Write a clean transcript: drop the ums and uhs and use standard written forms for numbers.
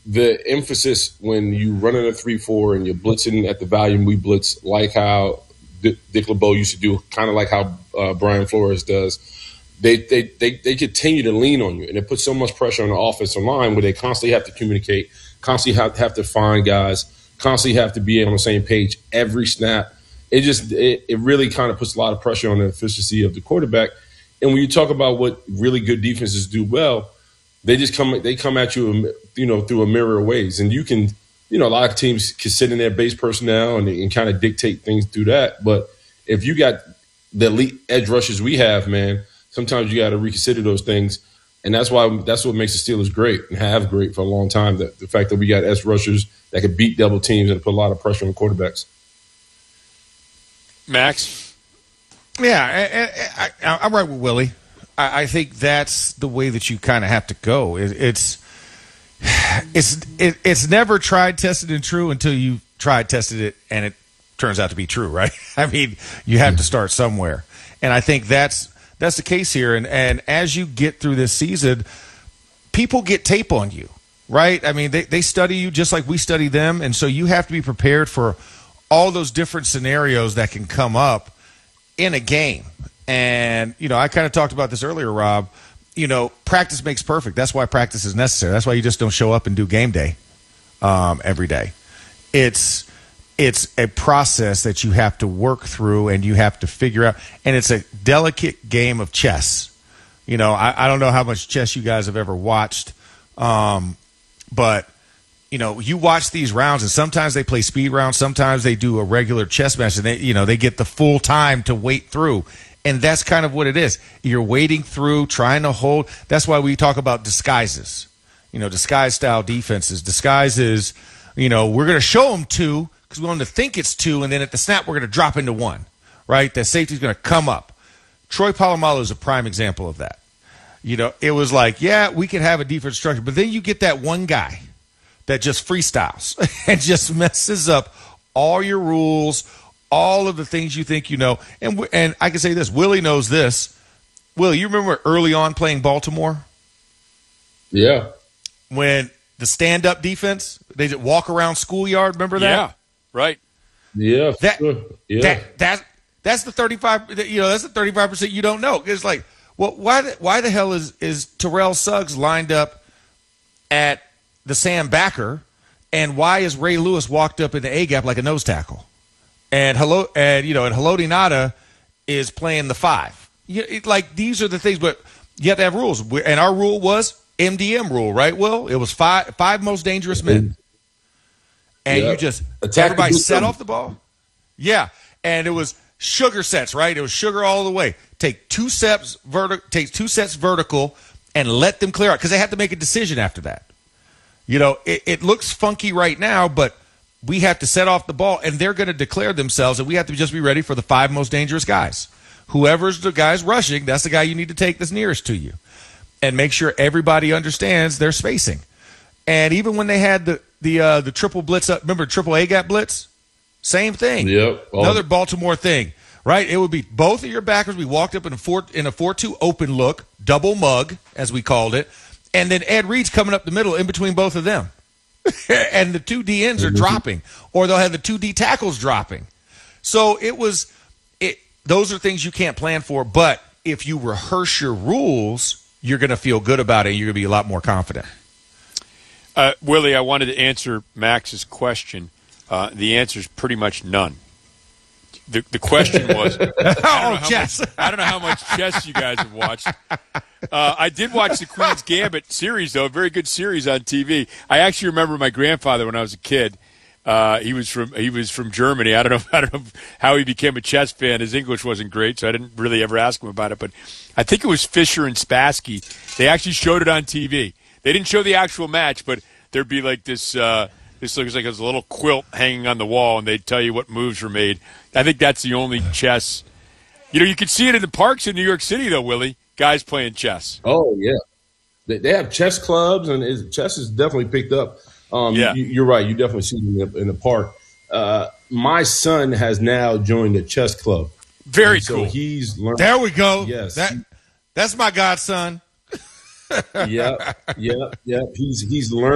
the emphasis when you running a 3-4 and you're blitzing at the volume we blitz, like how Dick LeBeau used to do, kind of like how Brian Flores does. They continue to lean on you, and it puts so much pressure on the offensive line where they constantly have to communicate, constantly have to find guys, constantly have to be on the same page every snap. It really kind of puts a lot of pressure on the efficiency of the quarterback. And when you talk about what really good defenses do well, they come at you, through a mirror of ways. And you can, a lot of teams can sit in their base personnel and kind of dictate things through that. But if you got the elite edge rushers we have, man, sometimes you got to reconsider those things. And that's what makes the Steelers great and have great for a long time. The fact that we got edge rushers that can beat double teams and put a lot of pressure on the quarterbacks. Max? Yeah, I'm right with Willie. I think that's the way that you kind of have to go. It's never tried, tested, and true until you tried, tested it, and it turns out to be true, right? I mean, you have to start somewhere. And I think that's the case here. And as you get through this season, people get tape on you, right? I mean, they study you just like we study them. And so you have to be prepared for all those different scenarios that can come up in a game. And, I kind of talked about this earlier, Rob. Practice makes perfect. That's why practice is necessary. That's why you just don't show up and do game day every day. It's a process that you have to work through and you have to figure out. And it's a delicate game of chess. I don't know how much chess you guys have ever watched, but you watch these rounds, and sometimes they play speed rounds, sometimes they do a regular chess match, and they get the full time to wait through. And that's kind of what it is. You're waiting through, trying to hold. That's why we talk about disguises, disguise style defenses. Disguise is, we're going to show them 2 because we want them to think it's 2, and then at the snap we're going to drop into 1, right? The safety's going to come up. Troy Polamalu is a prime example of that. It was like, yeah, we can have a defense structure, but then you get that one guy that just freestyles and just messes up all your rules, all of the things you think you know. And I can say this, Willie knows this. Willie, you remember early on playing Baltimore? Yeah. When the stand-up defense, they just walk around schoolyard, remember that? Yeah, right. Yeah. That's the 35, that's the 35% you don't know. It's like, well, why the hell is Terrell Suggs lined up at the Sam Backer, and why is Ray Lewis walked up in the A-gap like a nose tackle? And Haloti Ngata is playing the 5. These are the things, but you have to have rules. And our rule was MDM rule, right, Will? It was five most dangerous men. And you just everybody set off the ball. Yeah, and it was sugar sets, right? It was sugar all the way. Take 2 sets vertical and let them clear out because they have to make a decision after that. It looks funky right now, but we have to set off the ball, and they're going to declare themselves, and we have to just be ready for the 5 most dangerous guys. Whoever's the guy's rushing, that's the guy you need to take that's nearest to you, and make sure everybody understands their spacing. And even when they had the triple blitz up, remember triple A-gap blitz? Same thing. Yep. Another Baltimore thing, right? It would be both of your backers. We walked up in a 4-2 open look, double mug, as we called it. And then Ed Reed's coming up the middle in between both of them. And the 2 DNs are dropping, or they'll have the 2 D tackles dropping. So those are things you can't plan for, but if you rehearse your rules, you're going to feel good about it. You're going to be a lot more confident. Willie, I wanted to answer Max's question. The answer is pretty much none. The question was, I don't know how much chess you guys have watched. I did watch the Queen's Gambit series, though, a very good series on TV. I actually remember my grandfather when I was a kid. He was from Germany. I don't know how he became a chess fan. His English wasn't great, so I didn't really ever ask him about it. But I think it was Fischer and Spassky. They actually showed it on TV. They didn't show the actual match, but there'd be like this. This looks like it's a little quilt hanging on the wall, and they'd tell you what moves were made. I think that's the only chess. You can see it in the parks in New York City, though, Willie. Guys playing chess. Oh, yeah. They have chess clubs, and chess is definitely picked up. You're right. You definitely see it in the park. My son has now joined the chess club. Very cool. So he's learned. There we go. Yes. That's my godson. Yeah. He's learned.